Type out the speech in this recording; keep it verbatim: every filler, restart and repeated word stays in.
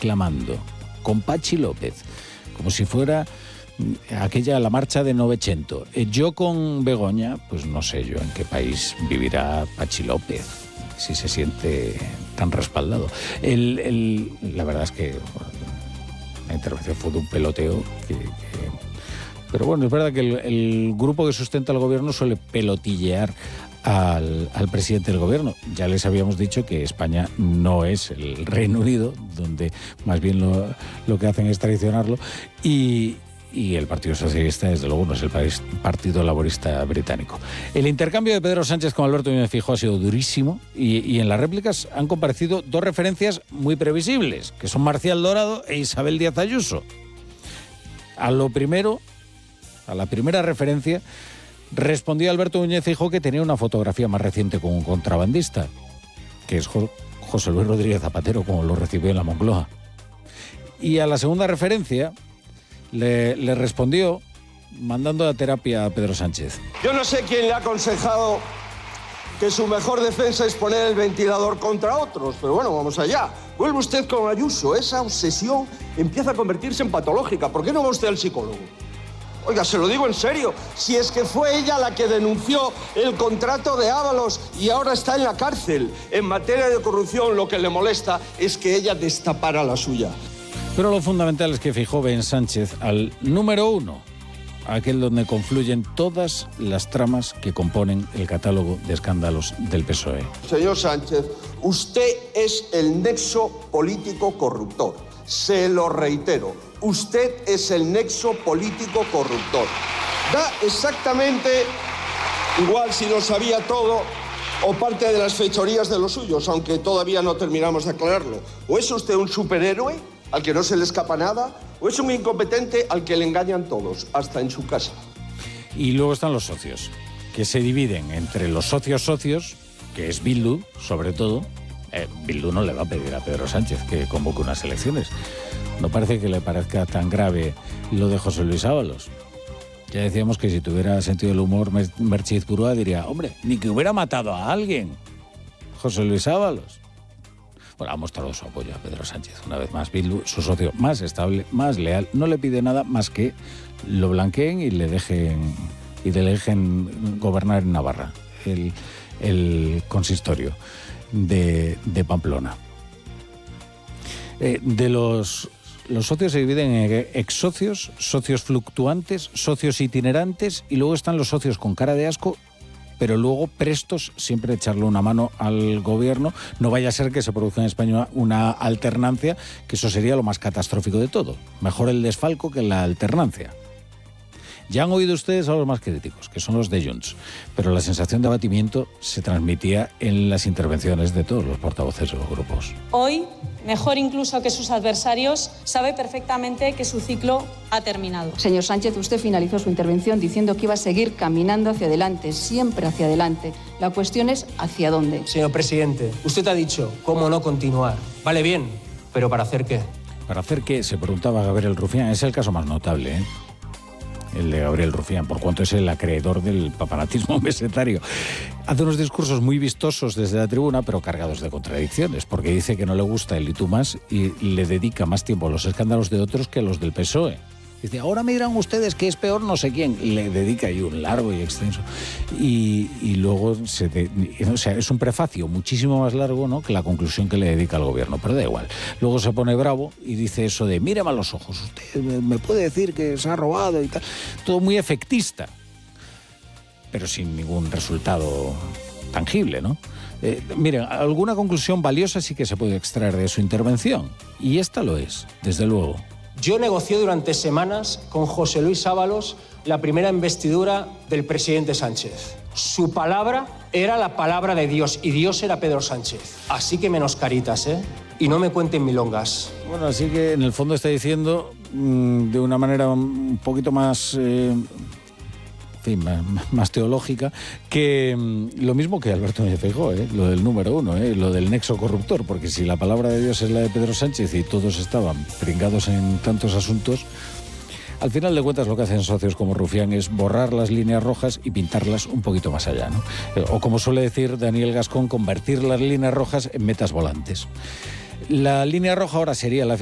reclamando con Pachi López, como si fuera aquella la marcha de Novecento. Yo con Begoña, pues no sé yo en qué país vivirá Pachi López, si se siente tan respaldado. El, el, la verdad es que bueno, la intervención fue de un peloteo que... que pero bueno, es verdad que el, el grupo que sustenta el gobierno suele pelotillear Al, al presidente del gobierno. Ya les habíamos dicho que España no es el Reino Unido, donde más bien lo, lo que hacen es traicionarlo, y, y el Partido Socialista, desde luego, no es el país, Partido Laborista Británico. El intercambio de Pedro Sánchez con Alberto Núñez Feijóo ha sido durísimo, y, y en las réplicas han comparecido dos referencias muy previsibles, que son Marcial Dorado e Isabel Díaz Ayuso. A lo primero, a la primera referencia, respondió Alberto Núñez Feijóo que tenía una fotografía más reciente con un contrabandista, que es José Luis Rodríguez Zapatero, como lo recibió en la Moncloa. Y a la segunda referencia le, le respondió mandando a terapia a Pedro Sánchez. Yo no sé quién le ha aconsejado que su mejor defensa es poner el ventilador contra otros, pero bueno, vamos allá. Vuelve usted con Ayuso, esa obsesión empieza a convertirse en patológica. ¿Por qué no va usted al psicólogo? Oiga, se lo digo en serio, si es que fue ella la que denunció el contrato de Ábalos y ahora está en la cárcel. En materia de corrupción lo que le molesta es que ella destapara la suya. Pero lo fundamental es que Feijóo ve en Sánchez al número uno, aquel donde confluyen todas las tramas que componen el catálogo de escándalos del P S O E. Señor Sánchez, usted es el nexo político corruptor. Se lo reitero, usted es el nexo político corruptor. Da exactamente igual si lo sabía todo o parte de las fechorías de los suyos, aunque todavía no terminamos de aclararlo. ¿O es usted un superhéroe al que no se le escapa nada? ¿O es un incompetente al que le engañan todos, hasta en su casa? Y luego están los socios, que se dividen entre los socios socios, que es Bildu, sobre todo. Eh, Bildu no le va a pedir a Pedro Sánchez que convoque unas elecciones. No parece que le parezca tan grave lo de José Luis Ábalos. Ya decíamos que si tuviera sentido del humor, Merche Izpurúa diría, hombre, ni que hubiera matado a alguien, José Luis Ábalos. Bueno, ha mostrado su apoyo a Pedro Sánchez. Una vez más, Bildu, su socio más estable, más leal, no le pide nada más que lo blanqueen y le dejen, y le dejen gobernar en Navarra, el, el consistorio de, de Pamplona. Eh, de los, los socios se dividen en ex-socios, socios fluctuantes, socios itinerantes, y luego están los socios con cara de asco, pero luego prestos siempre a echarle una mano al gobierno. No vaya a ser que se produzca en España una alternancia, que eso sería lo más catastrófico de todo. Mejor el desfalco que la alternancia. Ya han oído ustedes a los más críticos, que son los de Junts, pero la sensación de abatimiento se transmitía en las intervenciones de todos los portavoces de los grupos. Hoy, mejor incluso que sus adversarios, sabe perfectamente que su ciclo ha terminado. Señor Sánchez, usted finalizó su intervención diciendo que iba a seguir caminando hacia adelante, siempre hacia adelante. La cuestión es ¿hacia dónde? Señor presidente, usted ha dicho cómo no continuar. Vale bien, pero ¿para hacer qué? ¿Para hacer qué? Se preguntaba Gabriel Rufián. Es el caso más notable, ¿eh? El de Gabriel Rufián, por cuanto es el acreedor del papanatismo mesetario. Hace unos discursos muy vistosos desde la tribuna, pero cargados de contradicciones, porque dice que no le gusta el y tú más y le dedica más tiempo a los escándalos de otros que a los del P S O E. Dice, ahora me dirán ustedes que es peor no sé quién. Le dedica ahí un largo y extenso. Y, y luego, se de, o sea, es un prefacio muchísimo más largo, ¿no?, que la conclusión que le dedica al gobierno, pero da igual. Luego se pone bravo y dice eso de, míreme a los ojos, usted me puede decir que se ha robado y tal. Todo muy efectista, pero sin ningún resultado tangible, ¿no? Eh, miren, alguna conclusión valiosa sí que se puede extraer de su intervención, y esta lo es, desde luego. Yo negocié durante semanas con José Luis Ábalos la primera investidura del presidente Sánchez. Su palabra era la palabra de Dios y Dios era Pedro Sánchez. Así que menos caritas, ¿eh? Y no me cuenten milongas. Bueno, así que en el fondo está diciendo mmm, de una manera un poquito más... Eh... En fin, más, más teológica, que mmm, lo mismo que Alberto Núñez Feijóo, ¿eh? Lo del número uno, ¿eh? Lo del nexo corruptor, porque si la palabra de Dios es la de Pedro Sánchez y todos estaban pringados en tantos asuntos, al final de cuentas lo que hacen socios como Rufián es borrar las líneas rojas y pintarlas un poquito más allá, ¿no? O como suele decir Daniel Gascón, convertir las líneas rojas en metas volantes. La línea roja ahora sería la